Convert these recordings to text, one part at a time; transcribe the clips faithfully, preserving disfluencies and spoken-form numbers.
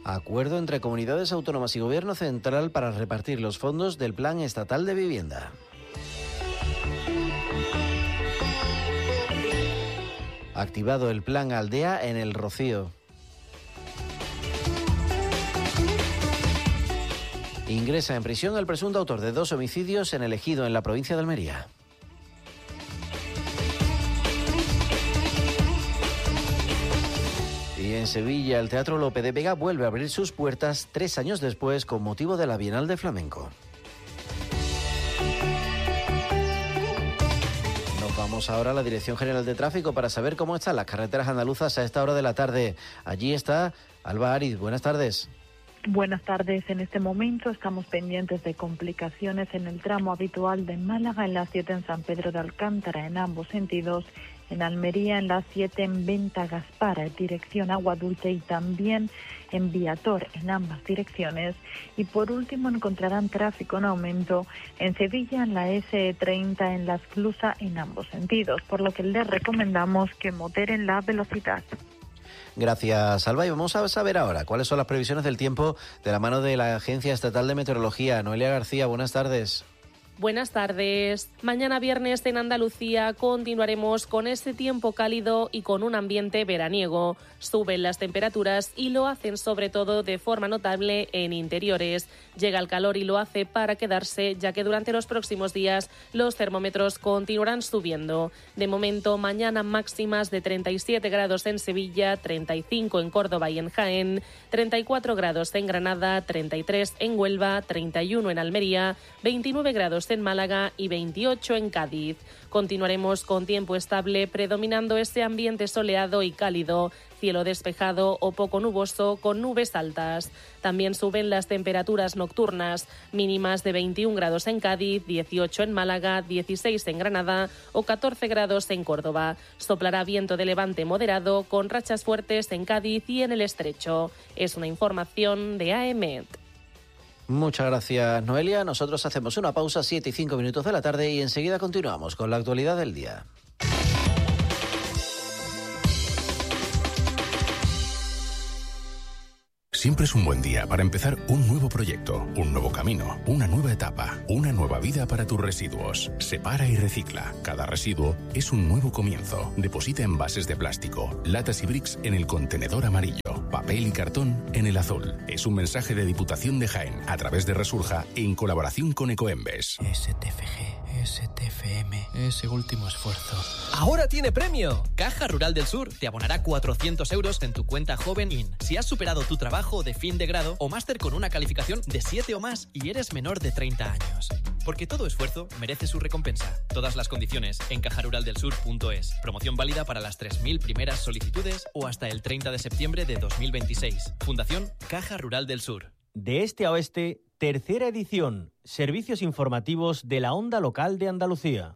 Acuerdo entre comunidades autónomas y Gobierno central para repartir los fondos del Plan Estatal de Vivienda. Activado el Plan Aldea en el Rocío. Ingresa en prisión el presunto autor de dos homicidios en el Ejido, en la provincia de Almería. Y en Sevilla, el Teatro Lope de Vega vuelve a abrir sus puertas tres años después con motivo de la Bienal de Flamenco. Nos vamos ahora a la Dirección General de Tráfico para saber cómo están las carreteras andaluzas a esta hora de la tarde. Allí está Alba Ariz. Buenas tardes. Buenas tardes. En este momento estamos pendientes de complicaciones en el tramo habitual de Málaga, en la siete en San Pedro de Alcántara, en ambos sentidos, en Almería, en la siete en Venta Gaspara, en dirección Agua Dulce, y también en Viator, en ambas direcciones. Y por último encontrarán tráfico en aumento en Sevilla, en la ese treinta, en la Esclusa, en ambos sentidos, por lo que les recomendamos que moderen la velocidad. Gracias, Alba. Y vamos a saber ahora cuáles son las previsiones del tiempo de la mano de la Agencia Estatal de Meteorología. Noelia García, buenas tardes. Buenas tardes. Mañana viernes en Andalucía continuaremos con este tiempo cálido y con un ambiente veraniego. Suben las temperaturas y lo hacen sobre todo de forma notable en interiores. Llega el calor y lo hace para quedarse, ya que durante los próximos días los termómetros continuarán subiendo. De momento, mañana máximas de treinta y siete grados en Sevilla, treinta y cinco en Córdoba y en Jaén, treinta y cuatro grados en Granada, treinta y tres en Huelva, treinta y uno en Almería, veintinueve grados en Málaga y veintiocho en Cádiz. Continuaremos con tiempo estable, predominando este ambiente soleado y cálido, cielo despejado o poco nuboso con nubes altas. También suben las temperaturas nocturnas, mínimas de veintiún grados en Cádiz, dieciocho en Málaga, dieciséis en Granada o catorce grados en Córdoba. Soplará viento de levante moderado con rachas fuertes en Cádiz y en el Estrecho. Es una información de A E M E T. Muchas gracias, Noelia. Nosotros hacemos una pausa, siete y cinco minutos de la tarde, y enseguida continuamos con la actualidad del día. Siempre es un buen día para empezar un nuevo proyecto, un nuevo camino, una nueva etapa, una nueva vida para tus residuos. Separa y recicla. Cada residuo es un nuevo comienzo. Deposita envases de plástico, latas y bricks en el contenedor amarillo, papel y cartón en el azul. Es un mensaje de Diputación de Jaén a través de Resurja en colaboración con Ecoembes. S T F G, S T F M, ese último esfuerzo. ¡Ahora tiene premio! Caja Rural del Sur te abonará cuatrocientos euros en tu cuenta Joven In si has superado tu trabajo de fin de grado o máster con una calificación de siete o más y eres menor de treinta años. Porque todo esfuerzo merece su recompensa. Todas las condiciones en caja rural del sur punto es. Promoción válida para las tres mil primeras solicitudes o hasta el treinta de septiembre de dos mil veintiséis. Fundación Caja Rural del Sur. De este a oeste, tercera edición. Servicios informativos de la onda local de Andalucía.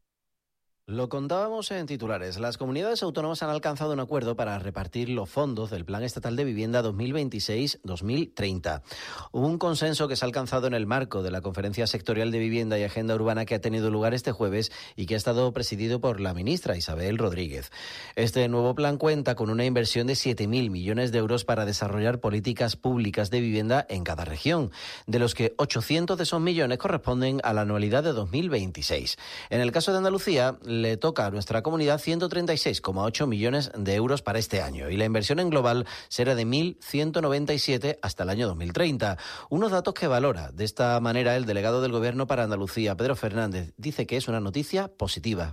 Lo contábamos en titulares. Las comunidades autónomas han alcanzado un acuerdo para repartir los fondos del Plan Estatal de Vivienda dos mil veintiséis a dos mil treinta. Hubo un consenso que se ha alcanzado en el marco de la Conferencia Sectorial de Vivienda y Agenda Urbana que ha tenido lugar este jueves y que ha estado presidido por la ministra Isabel Rodríguez. Este nuevo plan cuenta con una inversión de siete mil millones de euros para desarrollar políticas públicas de vivienda en cada región, de los que ochocientos de esos millones corresponden a la anualidad de dos mil veintiséis. En el caso de Andalucía, le toca a nuestra comunidad ciento treinta y seis coma ocho millones de euros para este año y la inversión en global será de mil ciento noventa y siete hasta el año dos mil treinta. Unos datos que valora de esta manera el delegado del Gobierno para Andalucía, Pedro Fernández. Dice que es una noticia positiva.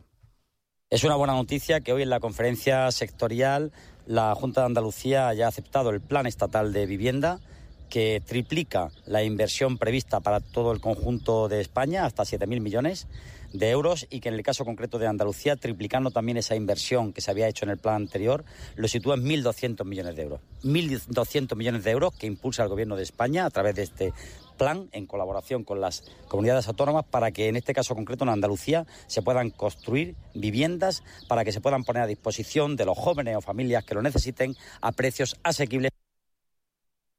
Es una buena noticia que hoy en la conferencia sectorial la Junta de Andalucía haya aceptado el Plan Estatal de Vivienda, que triplica la inversión prevista para todo el conjunto de España, hasta siete mil millones de euros, y que en el caso concreto de Andalucía, triplicando también esa inversión que se había hecho en el plan anterior, lo sitúa en mil doscientos millones de euros. mil doscientos millones de euros que impulsa el Gobierno de España a través de este plan, en colaboración con las comunidades autónomas, para que en este caso concreto en Andalucía se puedan construir viviendas para que se puedan poner a disposición de los jóvenes o familias que lo necesiten a precios asequibles.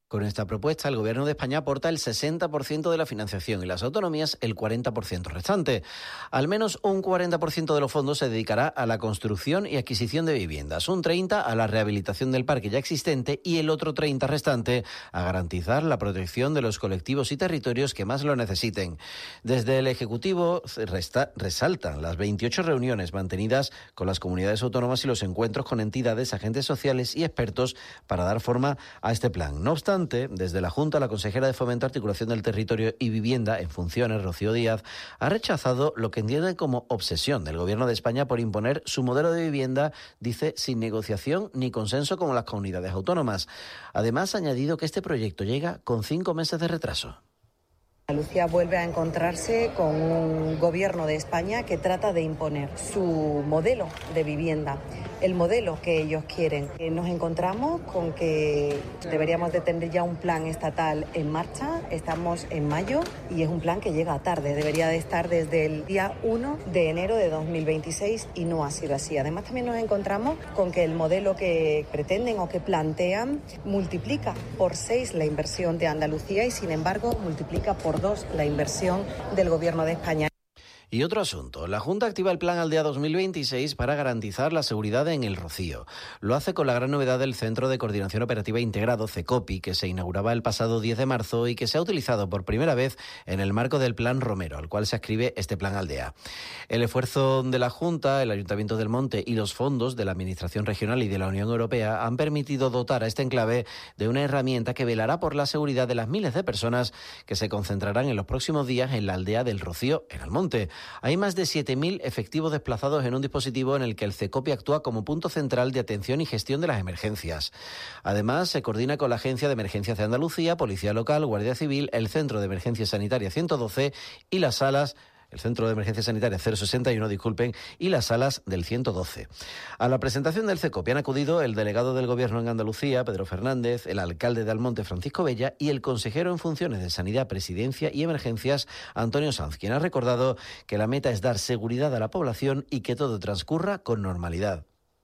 Con esta propuesta, el Gobierno de España aporta el sesenta por ciento de la financiación y las autonomías el cuarenta por ciento restante. Al menos un cuarenta por ciento de los fondos se dedicará a la construcción y adquisición de viviendas, un treinta por ciento a la rehabilitación del parque ya existente y el otro treinta por ciento restante a garantizar la protección de los colectivos y territorios que más lo necesiten. Desde el Ejecutivo resta, resaltan las veintiocho reuniones mantenidas con las comunidades autónomas y los encuentros con entidades, agentes sociales y expertos para dar forma a este plan. No obstante, desde la Junta, la consejera de Fomento, Articulación del Territorio y Vivienda en funciones, Rocío Díaz, ha rechazado lo que entiende como obsesión del Gobierno de España por imponer su modelo de vivienda, dice, sin negociación ni consenso como las comunidades autónomas. Además, ha añadido que este proyecto llega con cinco meses de retraso. Andalucía vuelve a encontrarse con un gobierno de España que trata de imponer su modelo de vivienda, el modelo que ellos quieren. Nos encontramos con que deberíamos de tener ya un plan estatal en marcha. Estamos en mayo y es un plan que llega tarde. Debería de estar desde el día uno de enero de dos mil veintiséis y no ha sido así. Además, también nos encontramos con que el modelo que pretenden o que plantean multiplica por seis la inversión de Andalucía y, sin embargo, multiplica por dos la inversión del Gobierno de España. Y otro asunto, la Junta activa el Plan Aldea dos mil veintiséis para garantizar la seguridad en El Rocío. Lo hace con la gran novedad del Centro de Coordinación Operativa Integrado, CECOPI, que se inauguraba el pasado diez de marzo y que se ha utilizado por primera vez en el marco del Plan Romero, al cual se adscribe este Plan Aldea. El esfuerzo de la Junta, el Ayuntamiento del Monte y los fondos de la Administración Regional y de la Unión Europea han permitido dotar a este enclave de una herramienta que velará por la seguridad de las miles de personas que se concentrarán en los próximos días en la aldea del Rocío, en Almonte. Hay más de siete mil efectivos desplazados en un dispositivo en el que el CECOPI actúa como punto central de atención y gestión de las emergencias. Además, se coordina con la Agencia de Emergencias de Andalucía, Policía Local, Guardia Civil, el Centro de Emergencia Sanitaria ciento doce y las salas el Centro de Emergencia Sanitaria cero sesenta y uno, disculpen, y las salas del ciento doce. A la presentación del CECOPI han acudido el delegado del Gobierno en Andalucía, Pedro Fernández, el alcalde de Almonte, Francisco Bella, y el consejero en funciones de Sanidad, Presidencia y Emergencias, Antonio Sanz, quien ha recordado que la meta es dar seguridad a la población y que todo transcurra con normalidad.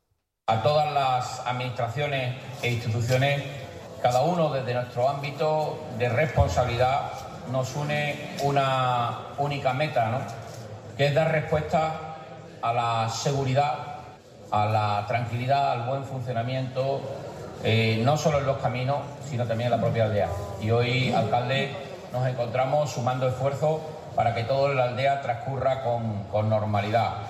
A todas las administraciones e instituciones, cada uno desde nuestro ámbito de responsabilidad, nos une una única meta, ¿no?, que es dar respuesta a la seguridad, a la tranquilidad, al buen funcionamiento, eh, no solo en los caminos, sino también en la propia aldea. Y hoy, alcalde, nos encontramos sumando esfuerzos para que todo en la aldea transcurra con, con normalidad.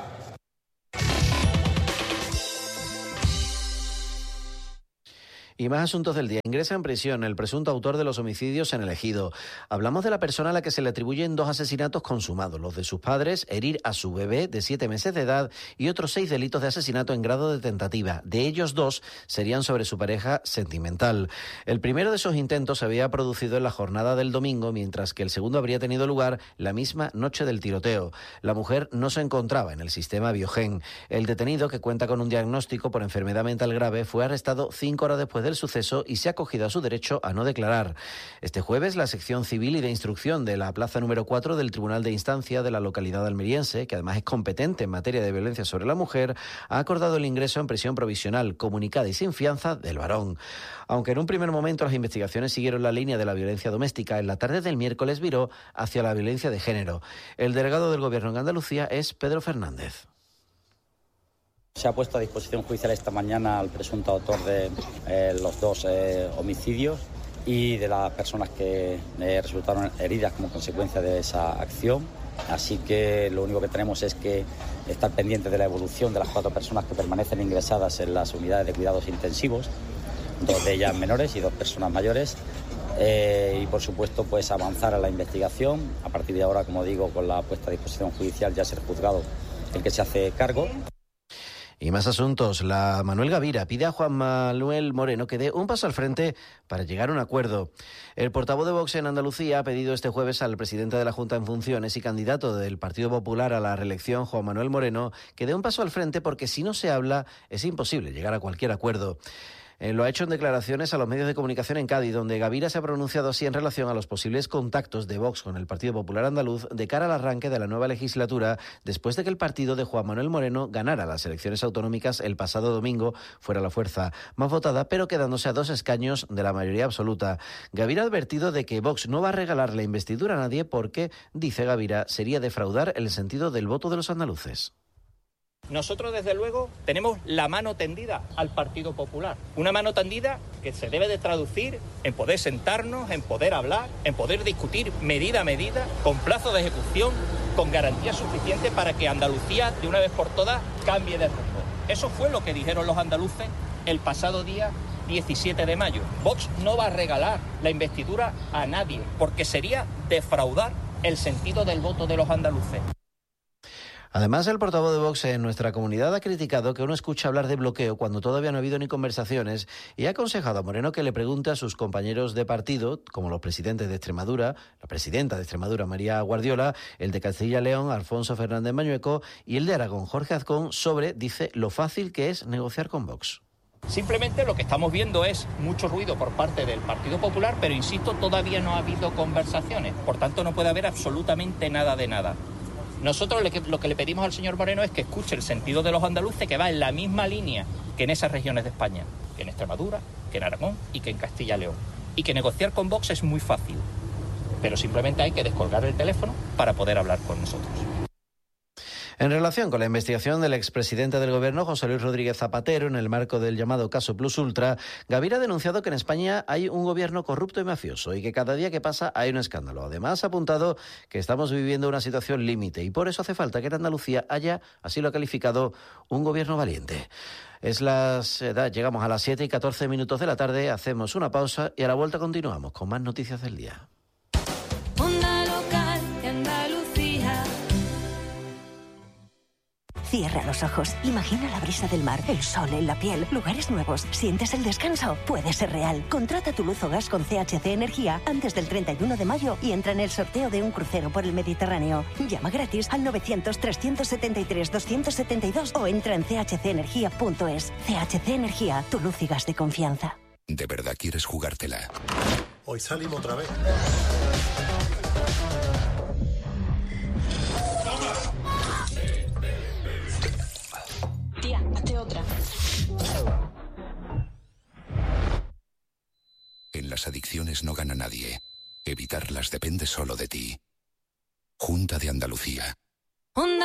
Y más asuntos del día. Ingresa en prisión el presunto autor de los homicidios en El Ejido. Hablamos de la persona a la que se le atribuyen dos asesinatos consumados, los de sus padres, herir a su bebé de siete meses de edad y otros seis delitos de asesinato en grado de tentativa. De ellos, dos serían sobre su pareja sentimental. El primero de esos intentos se había producido en la jornada del domingo, mientras que el segundo habría tenido lugar la misma noche del tiroteo. La mujer no se encontraba en el sistema Biogen. El detenido, que cuenta con un diagnóstico por enfermedad mental grave, fue arrestado cinco horas después del suceso y se ha acogido a su derecho a no declarar. Este jueves, la sección civil y de instrucción de la plaza número cuatro del Tribunal de Instancia de la localidad almeriense, que además es competente en materia de violencia sobre la mujer, ha acordado el ingreso en prisión provisional, comunicada y sin fianza del varón. Aunque en un primer momento las investigaciones siguieron la línea de la violencia doméstica, en la tarde del miércoles viró hacia la violencia de género. El delegado del Gobierno en Andalucía es Pedro Fernández. Se ha puesto a disposición judicial esta mañana al presunto autor de eh, los dos eh, homicidios y de las personas que eh, resultaron heridas como consecuencia de esa acción. Así que lo único que tenemos es que estar pendientes de la evolución de las cuatro personas que permanecen ingresadas en las unidades de cuidados intensivos, dos de ellas menores y dos personas mayores. Eh, y por supuesto pues avanzar a la investigación. A partir de ahora, como digo, con la puesta a disposición judicial ya es el juzgado el que se hace cargo. Y más asuntos. La Manuel Gavira pide a Juan Manuel Moreno que dé un paso al frente para llegar a un acuerdo. El portavoz de Vox en Andalucía ha pedido este jueves al presidente de la Junta en funciones y candidato del Partido Popular a la reelección, Juan Manuel Moreno, que dé un paso al frente porque si no se habla es imposible llegar a cualquier acuerdo. Eh, lo ha hecho en declaraciones a los medios de comunicación en Cádiz, donde Gavira se ha pronunciado así en relación a los posibles contactos de Vox con el Partido Popular Andaluz de cara al arranque de la nueva legislatura, después de que el partido de Juan Manuel Moreno ganara las elecciones autonómicas el pasado domingo, fuera la fuerza más votada, pero quedándose a dos escaños de la mayoría absoluta. Gavira ha advertido de que Vox no va a regalar la investidura a nadie porque, dice Gavira, sería defraudar el sentido del voto de los andaluces. Nosotros, desde luego, tenemos la mano tendida al Partido Popular. Una mano tendida que se debe de traducir en poder sentarnos, en poder hablar, en poder discutir medida a medida, con plazo de ejecución, con garantía suficiente para que Andalucía, de una vez por todas, cambie de rumbo. Eso fue lo que dijeron los andaluces el pasado día diecisiete de mayo. Vox no va a regalar la investidura a nadie, porque sería defraudar el sentido del voto de los andaluces. Además, el portavoz de Vox en nuestra comunidad ha criticado que uno escucha hablar de bloqueo cuando todavía no ha habido ni conversaciones y ha aconsejado a Moreno que le pregunte a sus compañeros de partido, como los presidentes de Extremadura, la presidenta de Extremadura, María Guardiola, el de Castilla y León, Alfonso Fernández Mañueco, y el de Aragón, Jorge Azcón, sobre, dice, lo fácil que es negociar con Vox. Simplemente lo que estamos viendo es mucho ruido por parte del Partido Popular, pero insisto, todavía no ha habido conversaciones. Por tanto, no puede haber absolutamente nada de nada. Nosotros lo que le pedimos al señor Moreno es que escuche el sentido de los andaluces, que va en la misma línea que en esas regiones de España, que en Extremadura, que en Aragón y que en Castilla y León. Y que negociar con Vox es muy fácil, pero simplemente hay que descolgar el teléfono para poder hablar con nosotros. En relación con la investigación del expresidente del Gobierno, José Luis Rodríguez Zapatero, en el marco del llamado caso Plus Ultra, Gavira ha denunciado que en España hay un gobierno corrupto y mafioso y que cada día que pasa hay un escándalo. Además, ha apuntado que estamos viviendo una situación límite y por eso hace falta que en Andalucía haya, así lo ha calificado, un gobierno valiente. Es las, eh, llegamos a las siete y catorce minutos de la tarde, hacemos una pausa y a la vuelta continuamos con más noticias del día. Onda local de Andalucía. Cierra los ojos, imagina la brisa del mar, el sol en la piel, lugares nuevos, sientes el descanso, puede ser real. Contrata tu luz o gas con C H C Energía antes del treinta y uno de mayo y entra en el sorteo de un crucero por el Mediterráneo. Llama gratis al novecientos, trescientos setenta y tres, doscientos setenta y dos o entra en c h c energía punto es. C H C Energía, tu luz y gas de confianza. ¿De verdad quieres jugártela? Hoy salimos otra vez. Hazte otra. En las adicciones no gana nadie. Evitarlas depende solo de ti. Junta de Andalucía.